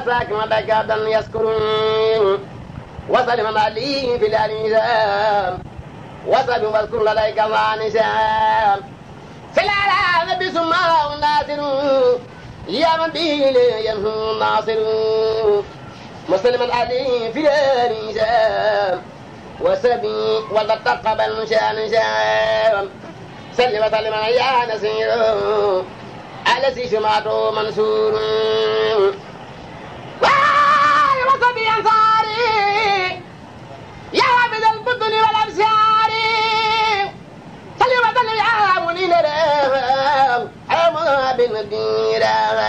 ساكن بكابدا يذكرون وسلم عليه في الأنسام وسلم واذكر لديك النسام سل على نبي سماه الناصر يا من به ينهو الناصر مسلما عليه في الأنسام وسبي ولتقبل شام سل وسلم يا نسير على سمعته منصور وسبي أنصاري يا عبد البطن والأبصار سل وسلم يا منين حما بالمدينة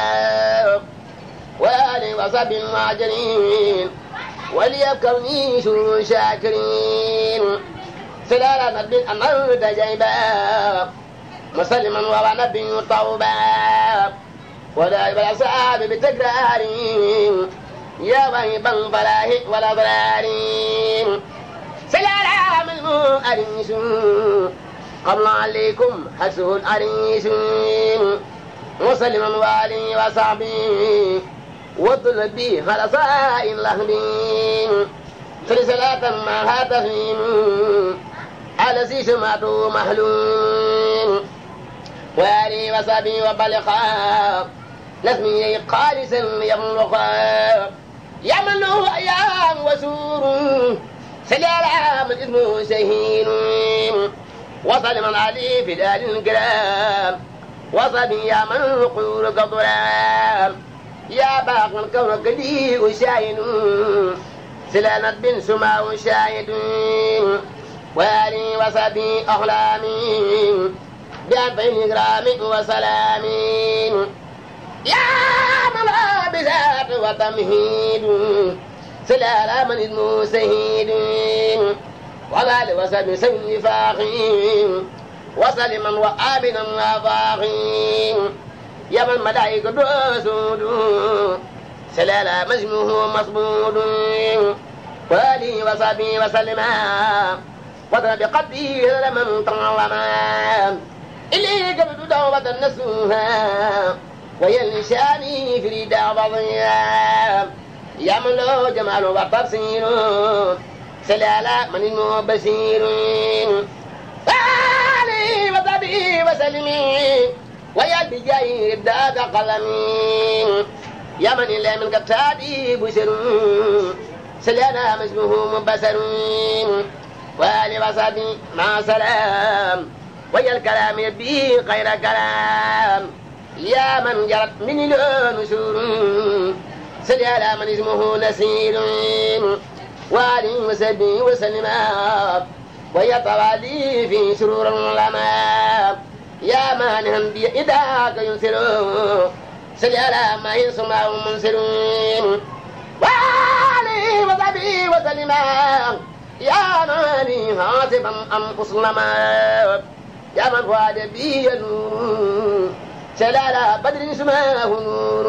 وآل وصحب المعجرين وليبكوني شر شاكرين سلالة نبي أمرت جيبا مسلما ونبي طوبا ودائب الأصحاب بتكرارين يا وهبا فلاح ولا ضرارين سلالة من أريس قبل عليكم حسه الأريس مسلما والي وصحبي وطلب بي خلصاء اللهبين سلسلة معها تفهيم على سي سمعته محلوم وآلي وصحبي وبلقا لاسمي قالسا يملقا يمن هو أيام وسور سلالة من اسمه سهين وصل من علي في دار الكلام وصبي يا من قول كضرام يا باق الكون كلي وشاهد سلانة بن سما وشاهد وآلي وصبي أحلامي بألفين جرام وسلامي يا من بذات وتمهيد سلالة من اسمه سهيد وآل وصبي سوي فاخي وسلما وآمنا وفاخي يا من ملائكة رسول سلالة مجموه مصبود وآله وصحبه وسلم وضرب قلبي لمن طلما إليك بدوبة النسوها ويلشاني في رداء بضيا يا من له جمال وتفسير سلالة من اسمه بشير وآله وصحبه وسلم ويلبي جاي رداء قلمي يا من إلا من كتابي بشر سلالة مجموه مبصر وآل وصحبه مع سلام ويا الكلام يبي خير كلام يا من جرت من النشور سلالة من اسمه نسير وآل وصحبه وسلم ويا طوالي في سرور العلماء يا مانها بإداك ينسر سلالة ما يسمع منسر وآله وصحبه وسلم يا ماني حاسبا أم أسلما يا من فاد بي النور سلالة بدر سماه نور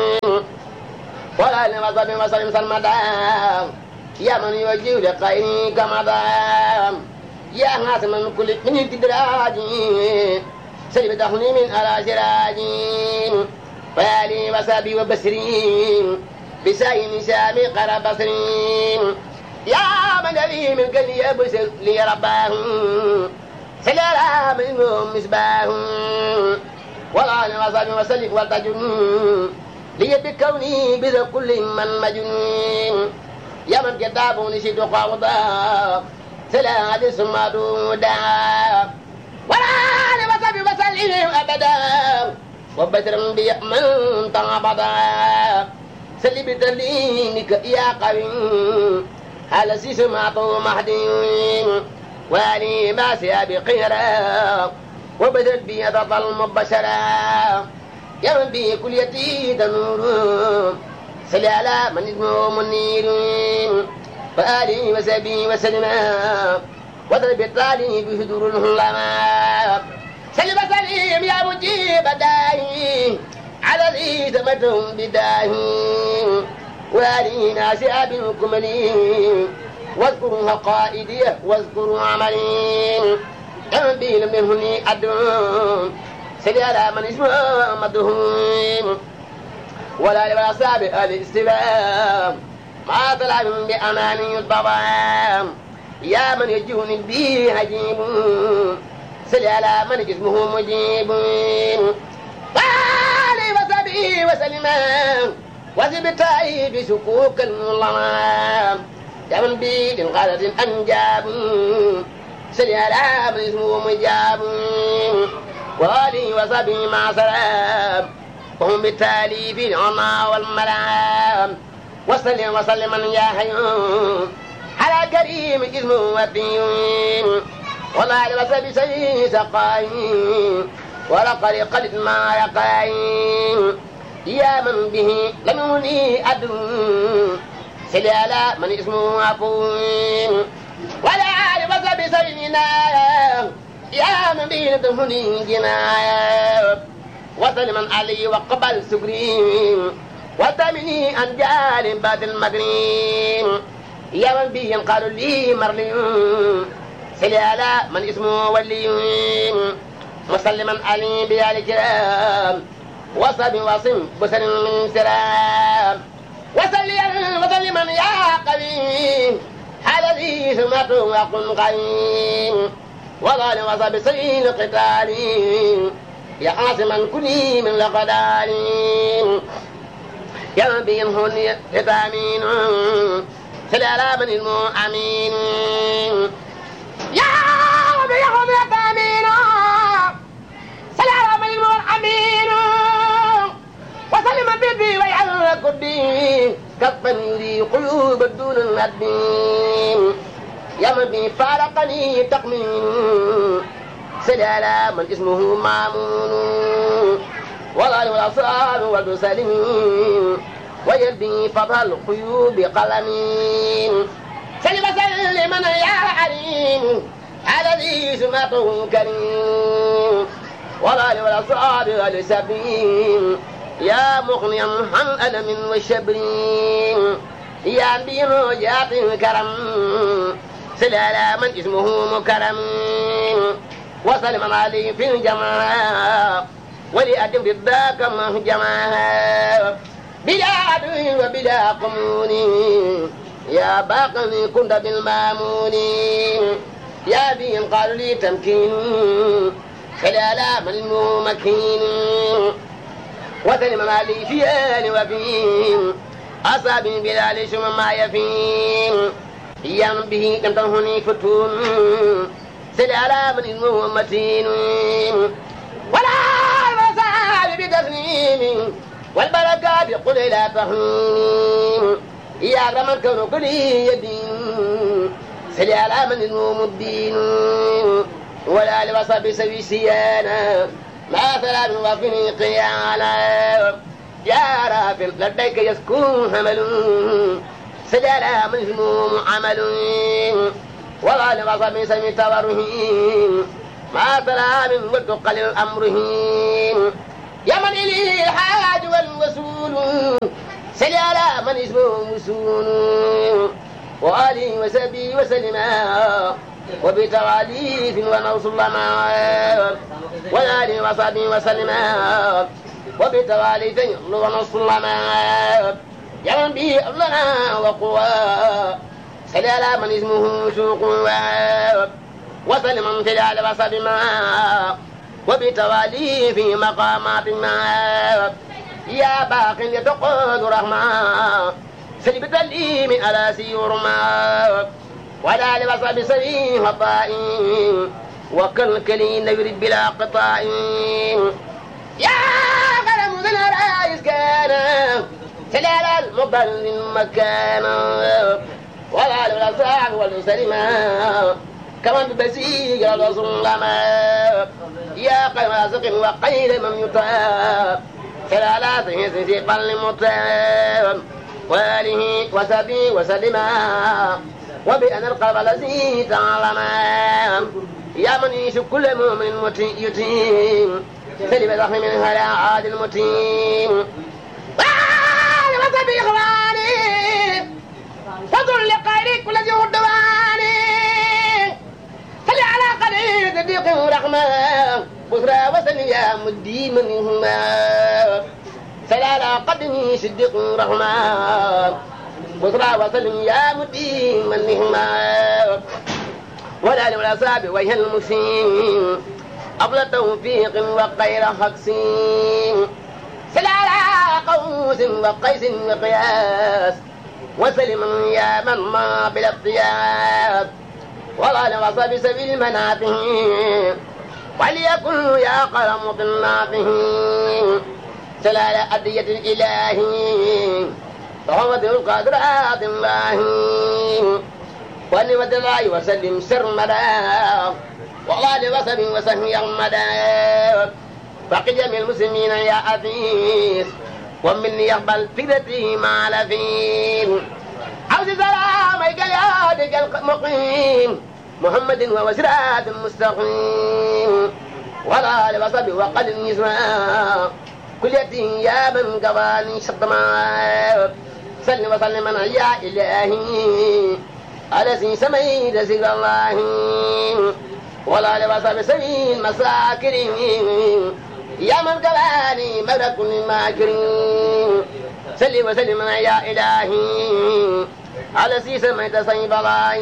وآله وصحبه وسلم سلمدا يا من يوجه لخيري كمدا يا حاسما من كل من التدراجي سلب دخلي من على سراجي وآلي وصحبي وبسرين بساين سامي قرى بصرين يا من لي من كل يبسل لي رباه سلالة منهم مصباه والآن وصحبي وسلم والتجن لي بكوني بذا كل من مجنون يا من كتاب نشيد قوضا سلالة سمادو دا والآن وصحبي وسلم أبدا وبشر بيأمن تعبدا سلي بتلينك يا قوي على سمعته مهدي واني ما سيابقيرا وبشر بيضل مبشرا يا من به كل يتيد نور سلي على من اسمه منير وآله وسبي وسلم وضرب الطالي بهدور العلماء سلم سليم يا مجيب الداعي على ذي ثمتهم بداهي وآله ناس أبنكم لي واذكروا قائدي واذكروا عملي أنبيل منهني أدعون سلي على من اسمه مدهون ولا لأصحاب الاستفهام ما طلع من بأماني الضبام يا من يجون به هجيب سل على من جسمه مجيب طالي وسبي وسلما وزبتاي بشكوك الظلام يا من بي للغالة أنجاب سل على من اسمه مجاب وآلي وصبي مع سلام وهم بالتالي في العمى والملام وسلم يا حيوم على كريم اسمه وفيم والله لبس بشيء سقايم ولقد قلت ما يقايم يا من به لم يهني أدم سل على من اسمه عفوم ولا لبس بشيء يا من به لم تهني جناية وسلم علي وقبل سكريم وتمني عن جال بات المكريم يا من به قالوا لي مرليم سل على من اسمه وليم مسلما علي بآل الكرام وصب وصم بسر من سلام وسلما يا قوي على ذي سمعته وقل قويم وظل وصب سيل قتالي يا عاصما كلي من لقداني يا من به هني فيتامين سل على من اسمه امين يا رب يا رب يا تامين سل على من اسمه امين وسلم بيدي ويعلق الدين كفا يري قلوب دون الندين يا من به فارقني تقمين سل على من اسمه مامون والله والاصحاب والمسلمين ويدي فضل القيوب قلمين سلم يا عليم على ذي سمعته كريم والله والاصحاب والسبيل يا مغنيا عن ألم والشبرين يا بيروجات الكرم سل على من اسمه مكرم وسلم عليه في الجماعة ولأدم بالذاك مهجما بلا عدو وبلا قمون يا باقني كنت بالمامون يا بي قالوا لي تمكين خلال من مكين وسلم علي في آل وفين أصابي بلال شم ما يفين يا من به لم تنهني فتون سل على من اسمه متين ولا المسائل بتسليم والبركات قل لا تحميم يا أكرم الكون كل يدين سل على من اسمه الدين ولا لوصف سوي سيانا ما ثلاث وفني قيانا يا رافل لديك يسكون همل سل على من اسمه عمل ولا لوصف سوي تورهين ما سلام وتقل أمرهين يا من إليه الحاج والوسول سل على من اسمه وسول وآله وسبي وسلما وبتواليف ونوصل لما وآله وصحبه وسلما وبتواليف ونوصل لما يا من به لنا وقوى سل على من اسمه سوق وسلم في العالم وصحبه ما وبتوالي في مقامات ما يا باق يتقود رحمة سل بتليم على سيور ما ولا لبصب سبيه وطائم وكالكلين يريد بلا قطاع يا قلم ذن الرئيس كان سلال المضل مكان ولا للأصحاب والسلمة كمان بسيق الرسول لما يا قيماسق وقيل من يطاب سلالاته سيقا لمطاب وآله وسبي وسلما وبأن القلب الذي تعلما يا من يشك كل مؤمن يتيم سلب ضخم من هلا عاد المتيم وآل وسبي إخواني فضل لقائري كل ذي هدواني صل على قليل صديق ورحمة بسرى وسلم يا مدين منهما سلام على قدمي صدق رحمن بصرى وسلم يا مدين من نهما ولا والأصحاب وجه المسلم أفضل توفيق وخير حقسين سل على قوس وقيس وقياس وسلم يا من ما بلا اقتياس ولا وصل سبيل المنافه وليكن يا قلم بالنافه سل على أدية الإله فهو ذو القدرات الله ونعمة الله وسلم سرمدا والله وسلم وسلم يغمدا فقد جميع المسلمين يا عزيز ومني يقبل فكرتي مع لفين عوز سلامك يا دق المقيم محمد ووسرات المستقيم ولا وصبي وقد النساء كل يتي يا من قباني شطما سلم وسلم يا إلهي على سي سميد سير الله ولا وصبي سبيل مساكرين يا من قباني مدى كل ماكرين سلم وسلم يا إلهي على سي سميد سيب الله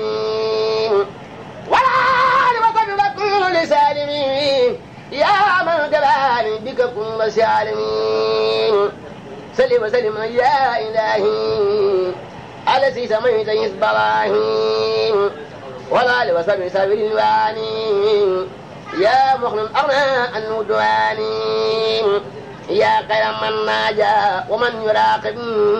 ولا وصبي كل سالمين يا من قباني بك كل سالمين سلم وسلم يا إلهي على سي سميت يسب الله ولا لوسب سبيل الواني يا مخلم أغنى الندواني يا خير من ناجى ومن يراقب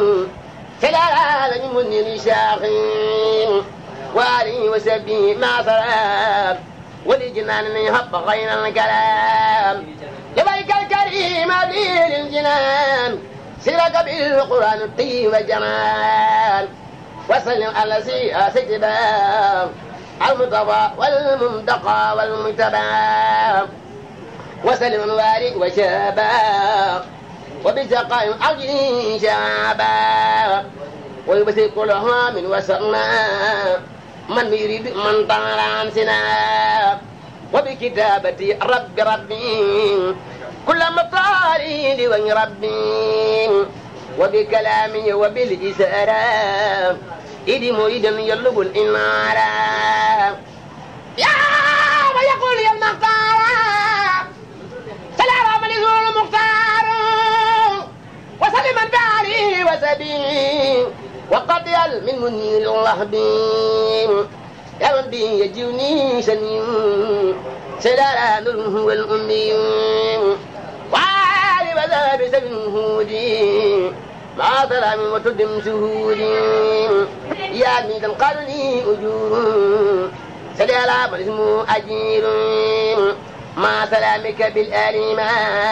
خلال من لشاخين وعلي وسبي مع سلام ولجنان يهب غير الكلام لبيك الكريم أبي للجنان سيرك بالقرآن الطيب والجمال وسلم على سيدنا المصطفى والمنتقى والمجتبى وسلم الوالي وشابا وبسقاء عجل شابا ويبسي كل هام وسقنا من يريد من طال عن سنا وبكتابة ربي كل مطالي لوجه ربي وبكلامي وبالإسارة إذ مريدا يطلب الإنارة يا ويقول يا المختار سلام من يزور المختار وسلم الباري وسبيل وقد من منير الله بي يا من بي يجوني سنين سلام هو الأمي وعلي وذهب سبيل هودي مع سلام وتدم شهودي يا ميت القرن أجور سلام من اسمه أجير مع سلامك بالآلمة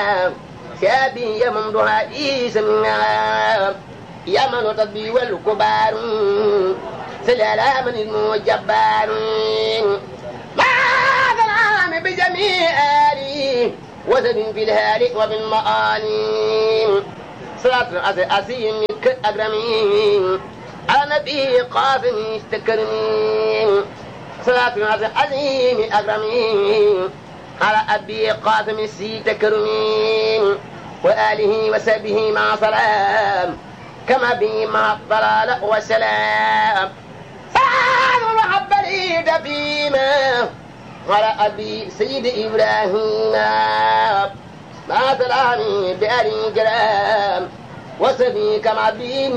شابي يا من ضحى سمنا يا من وتطبي والكبار سلام من اسمه جبار مع سلام بجميع آله وزن في الهالي وبالمآني صلاة أسيم كأجرمين على نبي قاسم استكرمين صلاة أسيم أجرمين على أبي قاسم استكرمين وآله وسبه مع سلام كما به مع الضلال والسلام سلام وحب لي دفيما على أبي سيد إبراهيم مع سلامي بأري كلام وسبي كما بين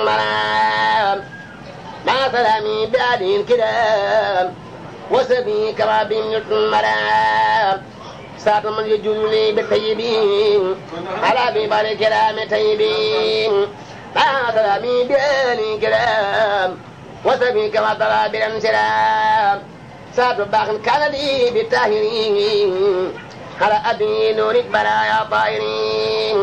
مرام مع سلامي بأري كلام وسبي كما بين مرام سات من يجول لي بالطيبين على ببار كلام طيبين مع سلامي بأري كلام وسبي كما طلع بالانسلام سات باخ كان لي بالطاهرين على أبي نور البرايا طائرين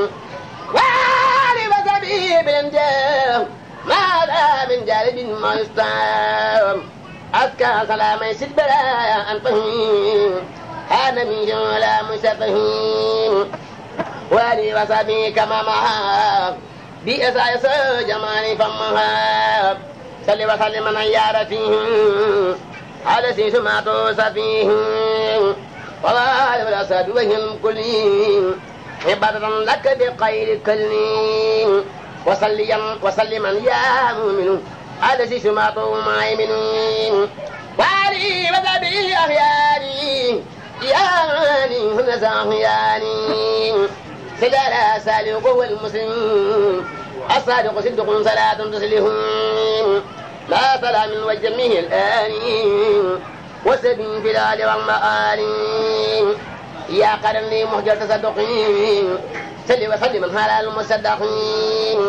وعلي وسبي بالانجام ماذا من جالب ما يستعام أذكى سلام يسد بلايا أنفهم أنا من جملة مستفهم وعلي وسبي كما معها بأساس جمال فمها صلي وسلم من يارتهم على سيس ما توصى فيهم والله والأسد وهم كلهم عبادة لك بخير كلم وسلما يا مؤمن على سماته مؤمن وعلي وذبي أخياني يا ماني هنا زاهياني سجل سالق والمسلم الصادق صدق صلاة تسلهم لا سلام وجميع الآن وسبي في الآل والمآل يا قرني مهجر تصدقين سلي وسلم على المصدقين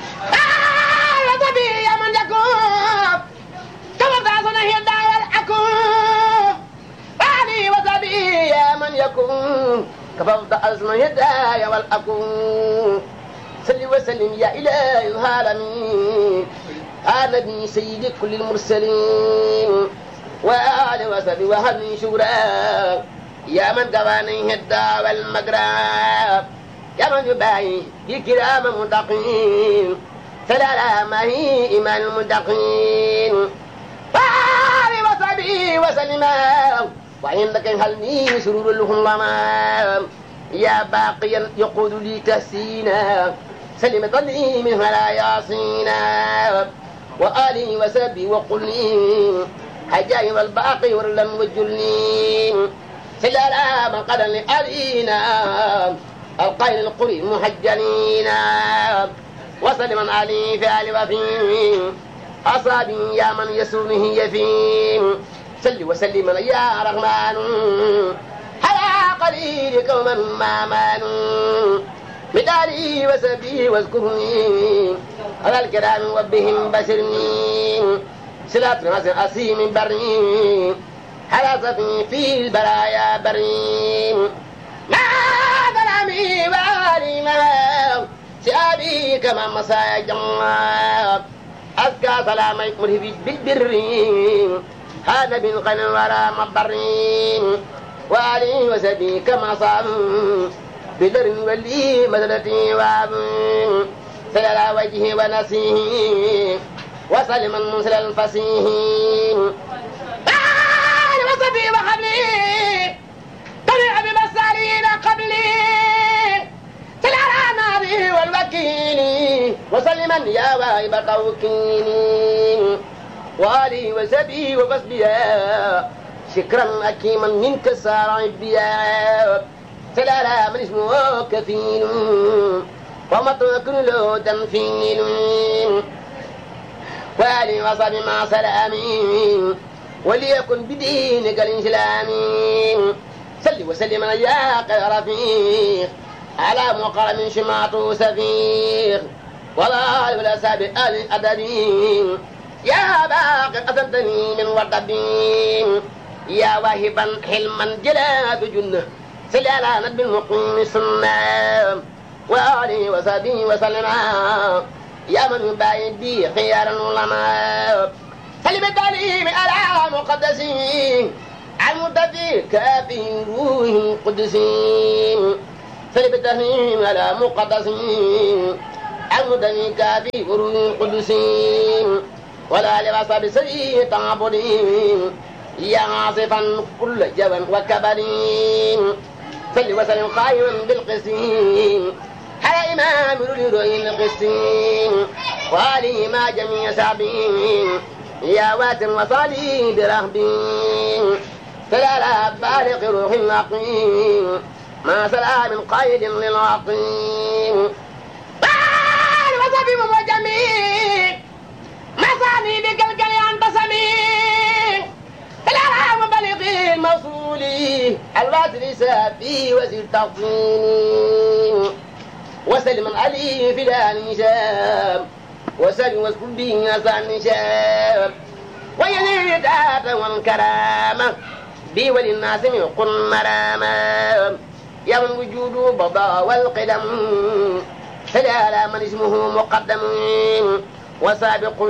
يا طبي يا من يكون كما تعصنا هي الدعوة الحكوم علي وطبي يا من يكون كما تعصنا هي الدعوة والحكوم سلي وسلم يا إله العالمين على نبي سيد كل المرسلين وآل وصحبه وهل شكرا يا من دواني الدعوة والمقرب يا من يباهي بكرام متقين سلام هي إيمان المتقين وآل وصحبه وسلم وعندك هلني سرور الهمام يا باقيا يقود لي تحسينا سلم ظلي من هلا ياسينا وآلي وسبي وقلني حجاي والباقي ورلم وجلني سلالا من قدر لآلينا القائل القري محجنين وسلم علي في آل وفي أصابي يا من يسونه يفيم سل وسلم يا رحمن على قليل قوما ما مانوا بداري وسبي واذكرني على الكرام وبهم بشرني صلاة ناصر أسيم بري على صفي في البرايا بري ما ظلمي والي ما سيابي كما مسايا جمع أزكى سلامي مرهبي بالبر هذا بالغنى وراء مبري وآلي وسبي كما صام بدر ولي مدرتي واب سلال وجهه ونسيه وسلم المنسل الفسيه آل وسبي وحبلي طلع بمسالين قبلي سلال ناري والوكيل وسلما يا واهب توكيلي وآلي وسبي وبسبيا شكرا أكيما منك سارع بيا سلالا من اسمه كفيل ومطلق له تنفيل وآلي وصحب مع سلامي وليكن بدينك الإسلامي سل وسلم يا خير رفيق على مقام شمعته سفيق ولا الأساب آل الأدبين يا باقي قتلتني من وردبين يا واهبا حلما جلاد جنة سل على ندب المقيم السنة وآله وصحبه وسلم يا من يباين بي خيار العلماء سلم التعليم على مقدسين المتفي كافي روح قدسين سلم التعليم على مقدسين المتفي كافي روح قدسين ولا لغصب سيء تعبدين يا عاصفا كل جبن وكبرين سل وسلم قائما بالقسيم على إمام الرؤين القسيم وآله مع جميع سعبين يا واتم وصالي برهبين سلالة بالغ روح العقيم ما سلام قائد للعقيم بال وصفي وجميل مساني بكالكل ينتصمين سلالة مبلغ الموصولي الواتر سابي وزير تقصيني وسلم علي في الانشاب وسلم واذكر به أسان شاب ويزيد آتا والكرامة بي وللناس يقن مرامة يا من وجود بضا والقدم سلال من اسمه مقدم وسابق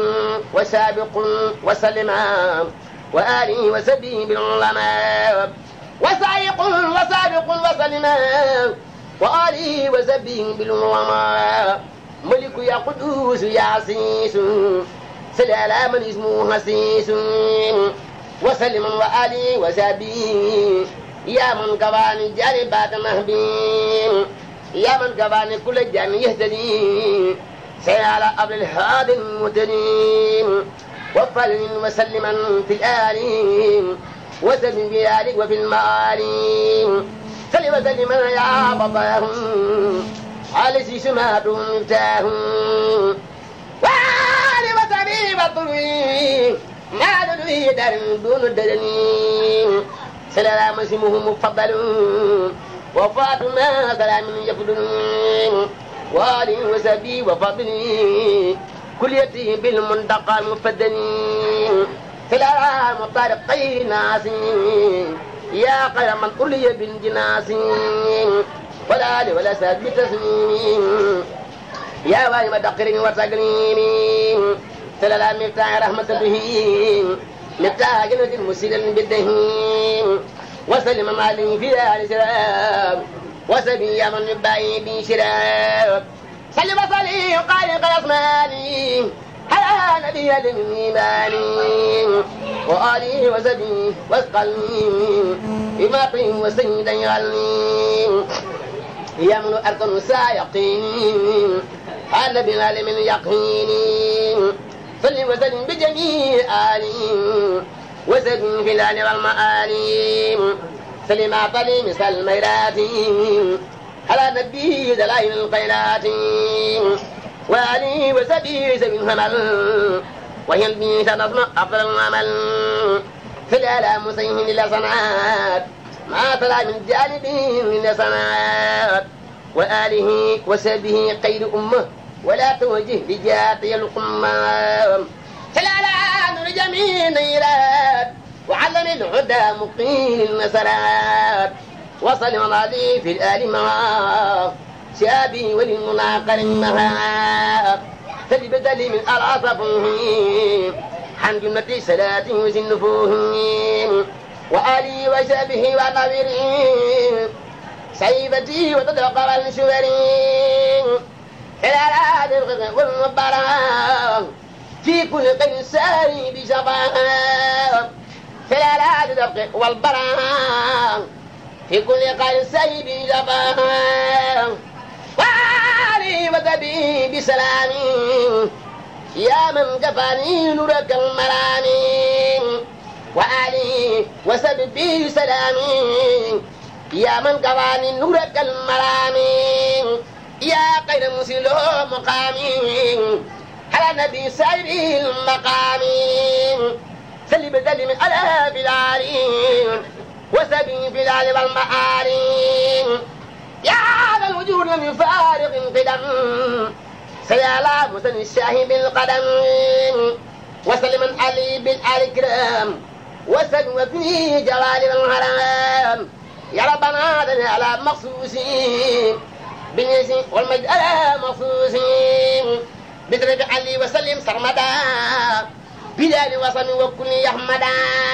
وسلم وآله وسبي بالعلماء وسائق وسلم وآله وسبه بالعلماء ملك يا قدوس يا عسيس سلال من اسمه حسيس وسلم وآله وسبه يا من كواني جاربات مهبين يا من كفاني كل جان يهتدي سيال أبل الهادي المتدين وفلن وسلما في الآلين وسلم في ذلك وفي المآلين سلم وسلم يا بطاهم على سماتهم مفتاهم وعلي وسبيب الطلوين ما دلوي دار دون الدرنين سلام اسمه مفضل وفاطمة سلام يفضل وعلي وسبي وفضلي كل يتي بالمنتقى المفدنين سلام طارق خير ناسين يا خير من أولي بالجناسين ولا لي ولا ساد بتسميم يا واي مدقر وتقليم سلام مفتاح رحمة الرحيم مفتاح جنة المسير بالدهيم وسلم مالي في آل سلام وسبي من يبعي بي شراب سلم صلي قال يسماني على نبي الإيمان وآله وسبي واسقلني إماطي وسيدا يغلني يا من أركن سايقين على بلال من يقين صل وسلم بجميع آلهم وسلم في الآل والمآلم سلم أعطني مثل الميرات على نبي دلائل الخيرات وآله وسبي سبيل همل ويلبي تنظم أفضل العمل في الآلام مسيهم للصنعات ما طلع من جانبه من صنعات وآله وسبه قيد أمه ولا توجه بجاتي القمام سلالة لجميع النيرات وعلم الهدى مقيم المسارات وصل مراضي في الآل معاه شابي وللمناقر مها فلبدل من العصفهم عن جملة صلاة وزنفوهم وآلي وشابه ونظيرهم سيبتي وتدرق الشورين الآلات الغزة والمباراه في كل قيد ساري بشفاء في الآلات الدفق والبراء في كل قيد ساري بشفاء وآلي وسبي بسلام يا من كفاني نورك المرامي وآلي وسبي بسلام يا من كفاني نورك المرامي يا خير مسلم مقامي على نبي سير المقام سلم سلم على بلالين وسبي في العلي والمعالين يا ذا الوجود لم يفارق القدم سيالا مسن الشاهي بالقدم وسلم علي بالآل الكرام وسلم وفي جلال الهرم يا ربنا دنا على مخصوصين بالنسي والمجد على مخصوصين بدرب علي وسلم سرمدا بلال وصل وكل يحمدا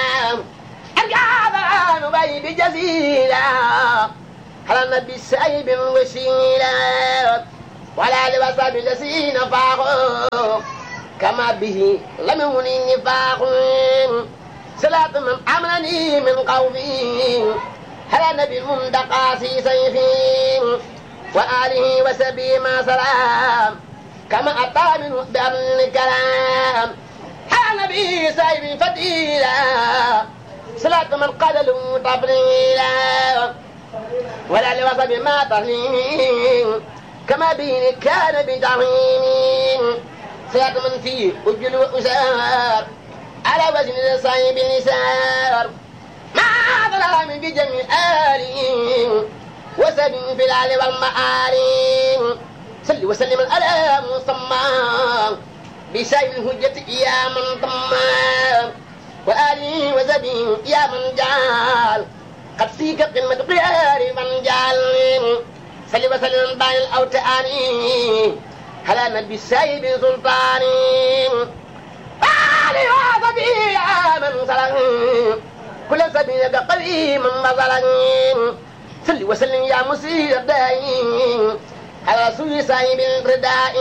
أرجع نبي بجزيلا على النبي سايب وشيلا ولا لبسا بالذين فاقوا كما به لم يكن النفاق صلاة من أمنني من قومي على النبي المندقى في سيفي وآله وسبي ما سلام كما أتى من بأمن الكلام على النبي سايب فتيلا صلاة من قال له تفليلا ولا لوصف ما تهليل كما بين كان بدعين صلاة من فيه أجل وأسار على وزن صايب النسار ما ظلام بجميع آلين وسبي في العلي والمآلين صل وسلم على مصمم بشايب الهجة يا من طمام وآلي وزبي يا من جعل قد سيك قمة قيار من جعل صل وسلم بين الأوتان على نبي السيد سلطاني آلي وزبي يا من سلم كل سبيل قريب مثلا صل وسلم يا مسير الدائم على رسول صاحب الرداء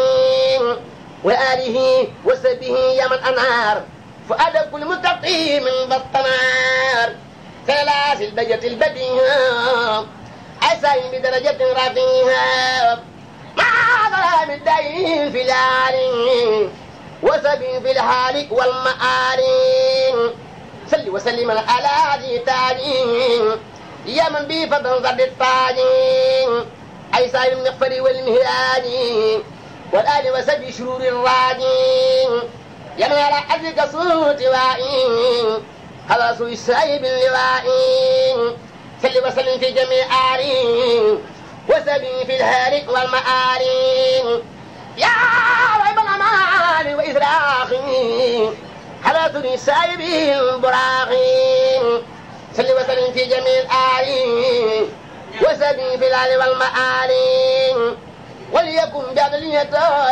وآله وسبه يا من أنار فؤاد كل متقي من بطنار سلاسل بجة البديهة أسعي بدرجة رفيعة مع ظلام الدين في العالي وسبي في الحال والمآل. صل وسلم على ذي تاجين يا من بي فضل ضد الطاجين أي سائر المغفر والمهراج والآل وسبي شرور الراجين يا من على أذك صوت وائين خلاص السائب اللوائين. صل وسلم في جميع آلين وسبي في الهالك والمآلين يا رب الأمان وإسراخي حضرة السائب البراخين. صل وسلم في جميع آلين وسبي في الهالك والمآلين وليكن بعدلية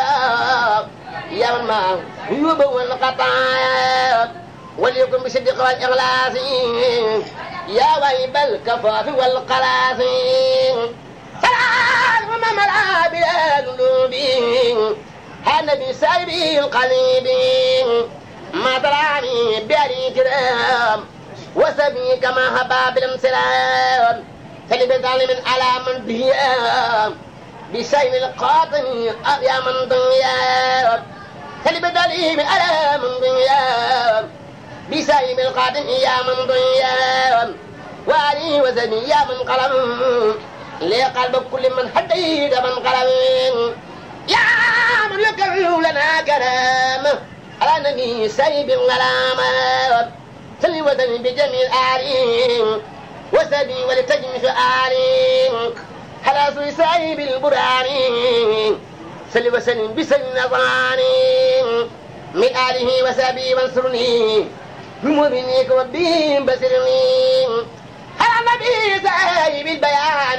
يا من ما يبوى القطايا وليكن بالصدق والإخلاص يا ويب الكفاف والقلاص. سلام ومملا بالقلوب النبي سايبي القليب ما تراني بعلي كرام وسبي كما هبا بالامسلام. سلم ظالم على من به بسين القاطن يا من ضياب سلم ظالم على من ضياب بسين القاطن يا من ضياب وعلي وزني يا من قلم لقلب كل من حديد من قلم يا من يكرر لنا كلام على نبي سيب الغلام. سل وزني بجميع آلين وسبي ولتجم سؤالين خلاص سايب البراني. سل وسلم بسن نظاني من آله وسبي وانصرني بمؤمنيك وبهم بسرني على النبي سايب البيان.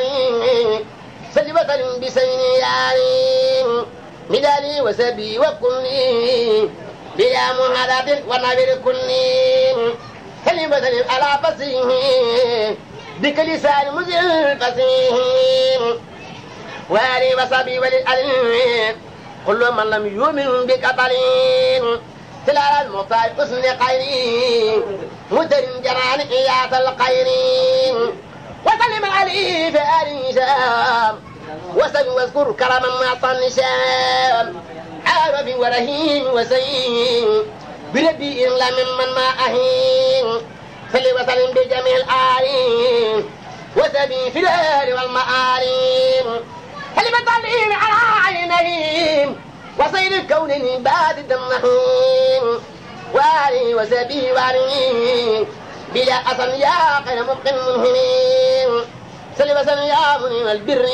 سل وسلم بسينياني من آله وسبي وكلي بلا مهادات ونبر كلي. سل وسلم على فصيح بك لسان مزل فصيح وآلي وصبي وللألم كل من لم يؤمن بك طليل. تلال المختار حسن قيرين مدر جنان إياس القيرين وسلم عليه في آل شام وسلم واذكر كرما مع النشام عارف ورهين وسيم بربي إلا ممن ما أهين. صل وسلم بجميع الآلين وسبي في الآل والمآلين كلمة التعليم على عينيهم وصيد الكون باد النحيم وآلي وسبي وآلي بلا أصل يا خير مبقٍ منهم. صل وسلم يا منيم البر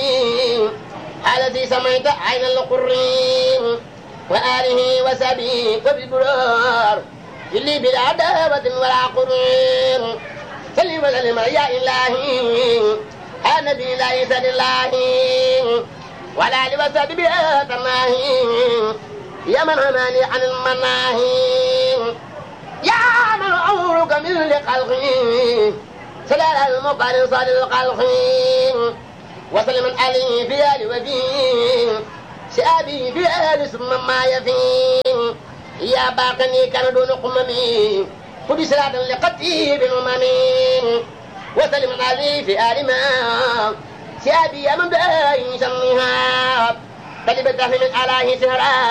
الذي سميت عين القرين وآله وسبي وبالبرار اللي بلا عداوة ولا قرين. صل وسلم يا إلهي النبي لا يسد الله ولا لوسد بها تناهي يا من هماني عن المناهي يا من عمرك من لخلقه سلال المقارن صال الخلق. وسلم عليه في آل وفيه شابي في آل ثم ما يفيه يا باقني كان دون قممي خذ سلاة لقتي بالأمم. وسلم عليه في آل ما شابي من باين شمها قلب الدهر من علاه سهرا